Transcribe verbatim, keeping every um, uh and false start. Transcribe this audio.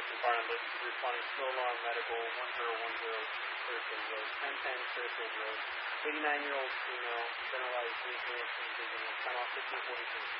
Justin Farnham, but responding still alarm medical one zero one zero Fairfield Road, ten ten Fairfield Road. eighty-nine-year-old female,